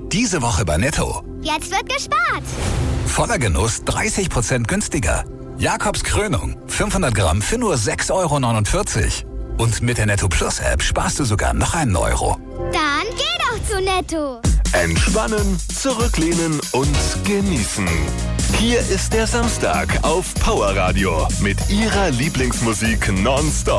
Diese Woche bei Netto. Jetzt wird gespart. Voller Genuss 30% günstiger. Jakobs Krönung 500 Gramm für nur 6,49 €. Und mit der Netto Plus App sparst du sogar noch einen Euro. Dann geh doch zu Netto. Entspannen, zurücklehnen und genießen. Hier ist der Samstag auf Power Radio mit ihrer Lieblingsmusik nonstop.